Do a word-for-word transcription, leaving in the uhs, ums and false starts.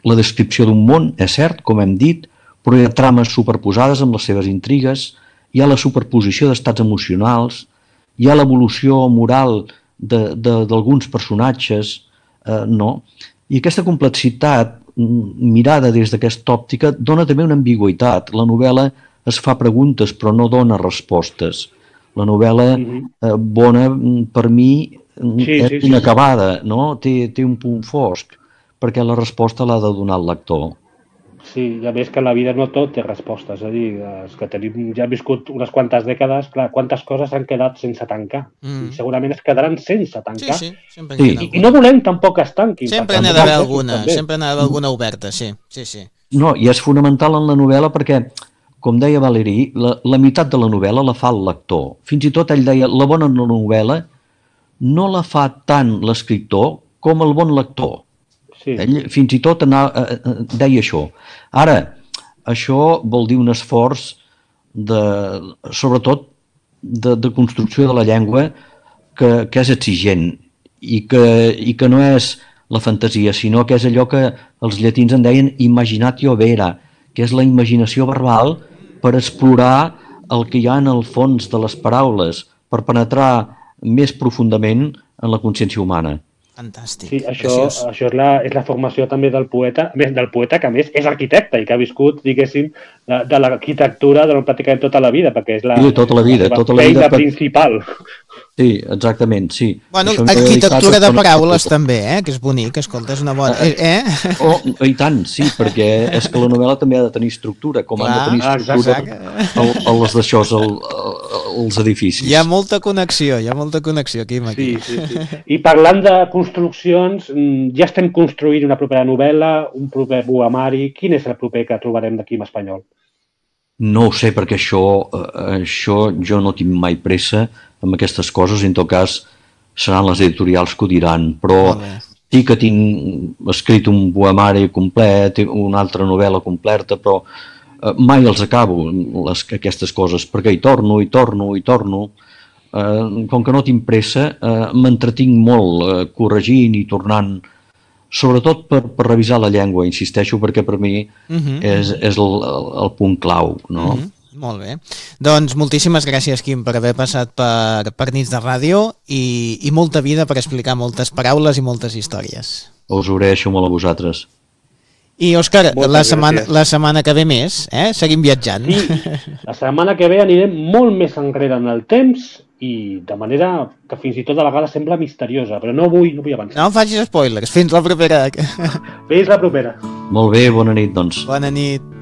la descripció d'un món, és cert, com hem dit, però hi ha trames superposades amb les seves intrigues, hi ha la superposició d'estats emocionals, hi ha l'evolució moral d'alguns personatges, eh, no? I aquesta complexitat, mirada des d'aquesta òptica, dona també una ambigüitat. La novel·la es fa preguntes però no dona respostes. La novel·la eh, bona, per mi, Sí, és sí, sí. inacabada, no? Té, té un punt fosc, perquè la resposta l'ha de donar el lector. Sí, i a més que la vida no tot té respostes, és a dir, els que tenim, ja hem viscut unes quantes dècades, clar, quantes coses han quedat sense tancar, Mm. i segurament es quedaran sense Sí, tancar, sí, sempre en Sí. queda i, i alguna. no volem tampoc que es tanquin. Sempre per n'ha tant, d'haver nosaltres alguna, també. sempre n'ha d'haver alguna oberta, sí, sí, sí. No, i és fonamental en la novel·la perquè, com deia Valéry, la, la meitat de la novel·la la fa el lector. Fins i tot ell deia, la bona novel·la no la fa tant l'escriptor com el bon lector. Sí. Ell fins i tot anava, eh, deia això. Ara, això vol dir un esforç de, sobretot de, de construcció de la llengua que, que és exigent i que, i que no és la fantasia, sinó que és allò que els llatins en deien imaginatio vera, que és la imaginació verbal per explorar el que hi ha en el fons de les paraules, per penetrar més profundament en la consciència humana. Fantàstic, Sí, això, preciós. això és, la, és la formació també del poeta, a més del poeta que a més és arquitecte i que ha viscut, diguéssim, de, de l'arquitectura durant pràcticament tota la vida, perquè és la, Sí, tota la vida, la tota la feina vida per- principal. Sí, exactament, sí. Bueno, Això m'he arquitectura dedicat de a- paraules també, eh? Que és bonic, escolta, és una bona... Eh? eh? Oh, i tant, sí, perquè és que la novel·la també ha de tenir estructura, com Clar, han de tenir estructura exacte. el, els d'això, el, els edificis. Hi ha molta connexió, hi ha molta connexió aquí amb aquí. Sí, sí, sí. I parlant de construccions, mm, ja estem construint una propera novel·la, un proper poemari. Quin és el proper que trobarem d'aquí en espanyol? No ho sé, perquè això, eh, això jo no tinc mai pressa amb aquestes coses, en tot cas seran les editorials que ho diran, però Molt bé. sí que tinc escrit un poemari complet, una altra novel·la completa, però eh, mai els acabo, les, aquestes coses, perquè hi torno, hi torno, hi torno. Eh, com que no tinc pressa, eh, m'entretinc molt eh, corregint i tornant, sobretot per, per revisar la llengua, insisteixo, perquè per mi Mhm. és, és el, el, el punt clau, no? Mhm. Molt bé. Doncs moltíssimes gràcies, Quim, per haver passat per, per Nits de Ràdio i, i molta vida per explicar moltes paraules i moltes històries. Us ho agraeixo molt a vosaltres. I, Òscar, Moltes la setmana, gràcies. la setmana que ve més, eh? Seguim viatjant. Sí, la setmana que ve anirem molt més enrere en el temps i de manera que fins i tot a vegades sembla misteriosa, però no vull, no vull avançar. No em facis spoilers. Fins la propera. Fins la propera. Molt bé, bona nit, doncs. Bona nit.